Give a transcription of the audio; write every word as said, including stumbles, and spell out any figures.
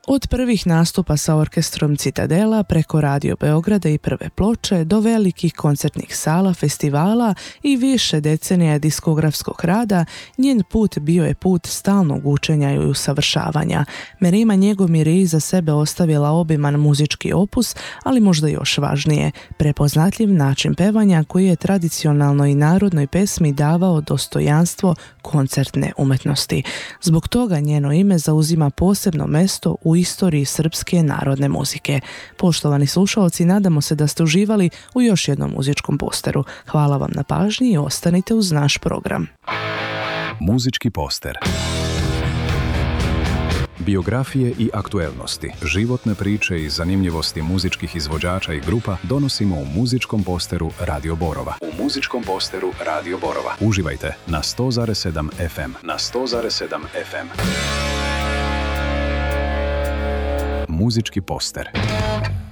Od prvih nastupa sa orkestrom Citadela preko Radio Beograda i Prve ploče do velikih koncertnih sala, festivala i više decenija diskografskog rada, njen put bio je put stalnog učenja i usavršavanja. Merima Njegomir je iza sebe ostavila obiman muzički opus, ali možda još važnije, prepoznatljiv način pevanja koji je tradicionalnoj i narodnoj pesmi davao dostojanstvo koncertne umetnosti. Zbog toga njeno ime zauzima posebno mesto u istoriji srpske narodne muzike. Poštovani slušalci, nadamo se da ste uživali u još jednom muzičkom posteru. Hvala vam na pažnji i ostanite uz naš program. Muzički poster. Biografije i aktuelnosti, životne priče i zanimljivosti muzičkih izvođača i grupa donosimo u muzičkom posteru Radio Borova. U muzičkom posteru Radio Borova. Uživajte na sto zarez sedam ef em. Na sto zarez sedam ef em. Muzički poster.